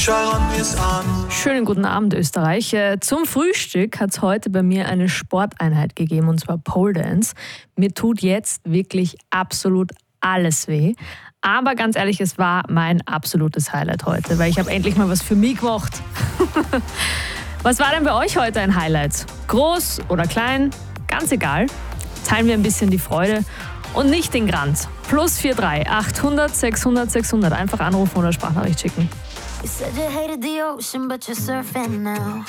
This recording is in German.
Schönen guten Abend, Österreich. Zum Frühstück hat es heute bei mir eine Sporteinheit gegeben, und zwar Pole Dance. Mir tut jetzt wirklich absolut alles weh. Aber ganz ehrlich, es war mein absolutes Highlight heute, weil ich habe endlich mal was für mich gemacht. Was war denn bei euch heute ein Highlight? Groß oder klein? Ganz egal. Teilen wir ein bisschen die Freude und nicht den Grand. +43 800 600 600. Einfach anrufen oder Sprachnachricht schicken. You said you hated the ocean, but you're surfing now.